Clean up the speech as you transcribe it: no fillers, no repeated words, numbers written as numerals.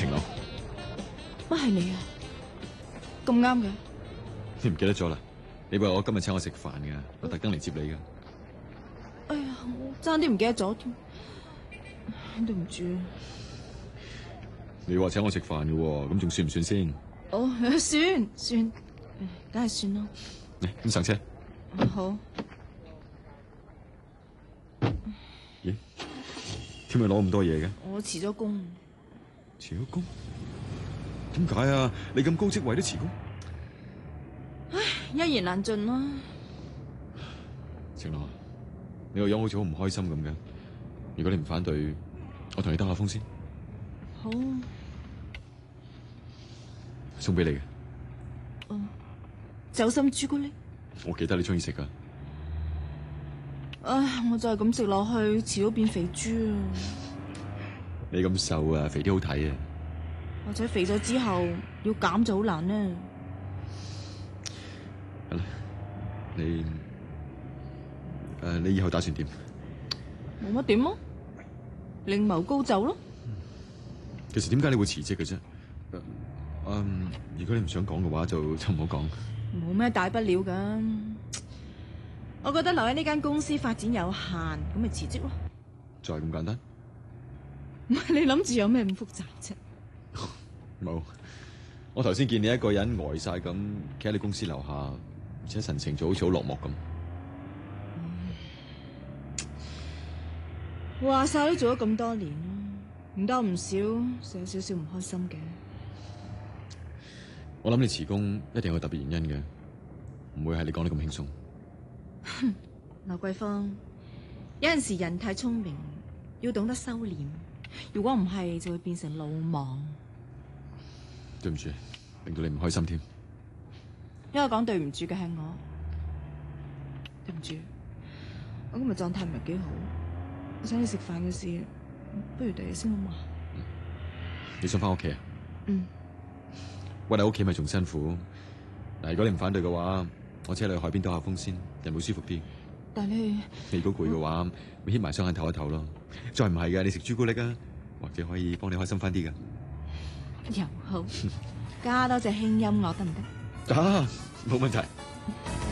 晴朗， 乜係你啊？咁啱嘅。 你唔記得咗啦？你話我今日請我食飯㗎，我特登嚟接你㗎。 哎呀，我爭啲唔記得咗添，對唔住。 你話請我食飯嘅喎，咁仲算唔算先？ 哦，算，梗係算啦。 嚟，咁上車。 好。 咦？點解攞咁多嘢嘅？ 我辭咗工。 辭咗工？點解啊？你咁高職位都辭工？ 唉，一言難盡啦。 晴朗，你個樣好似好唔開心咁嘅。如果你唔反對，我同你兜下風先。 好。 送俾你嘅。 酒心朱古力。 我記得你中意食噶。 唉，我就係咁食落去，遲早變肥豬啊！ 你咁瘦啊，肥啲好睇啊！ 或者肥咗之後要減就好難呢。 係啦，你以後打算點？ 冇乜點咯，另謀高就咯。 其實點解你會辭職嘅啫？如果你唔想講嘅話，就唔好講。 冇咩大不了噶，我覺得留喺呢間公司發展有限，咁咪辭職咯。 就係咁簡單？ 你諗住有咩咁複雜啫？ 冇，我頭先見你一個人呆晒咁，企喺你公司樓下，而且神情就好似好落寞咁。 話晒都做咗咁多年，唔多唔少，就有少少唔開心嘅。 我諗你辭工一定有特別原因嘅，唔會係你講得咁輕鬆。 劉桂芳，有陣時人太聰明，要懂得收斂。如果唔係，就會變成魯莽。 對唔住，令到你唔開心添。 因為講對唔住嘅係我，對唔住，我今日狀態唔係幾好，我想你食飯嘅事，不如第日先好嘛？ 你想翻屋企啊？ 嗯。 屈喺屋企咪仲辛苦。嗱，如果你唔反對嘅話，我車你去海邊兜下風先，人會舒服啲。 但你如果攰嘅話，咪掀埋雙眼唞一唞咯。再唔係嘅，你食朱古力啊，或者可以幫你開心翻啲噶。 又好，加多隻輕音樂得唔得？ 啊，冇問題。